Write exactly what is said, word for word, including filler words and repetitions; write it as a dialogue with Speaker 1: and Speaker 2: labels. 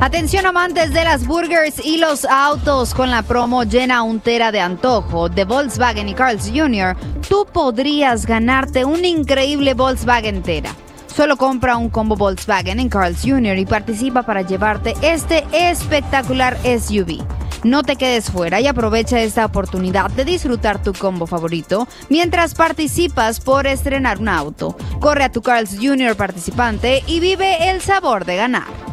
Speaker 1: Atención amantes de las burgers y los autos, con la promo llena un tera de antojo de Volkswagen y Carl's junior, tú podrías ganarte un increíble Volkswagen Tera. Solo compra un combo Volkswagen en Carl's junior y participa para llevarte este espectacular S U V. No te quedes fuera y aprovecha esta oportunidad de disfrutar tu combo favorito mientras participas por estrenar un auto. Corre a tu Carl's junior participante y vive el sabor de ganar.